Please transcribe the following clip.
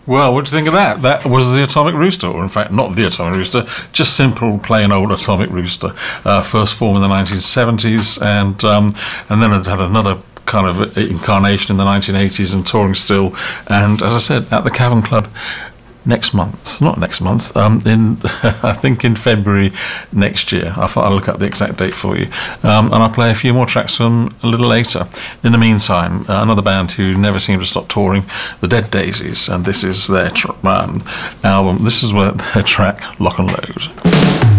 Well, what do you think of that? That was the Atomic Rooster, or in fact, not the Atomic Rooster, just simple, plain old Atomic Rooster. First form in the 1970s, and then it had another kind of incarnation in the 1980s and touring still. And as I said, at the Cavern Club not next month, in I think in February next year. I'll look up the exact date for you, and I'll play a few more tracks from them a little later. In the meantime, another band who never seem to stop touring, the Dead Daisies, and this is their album. This is their track Lock and Load.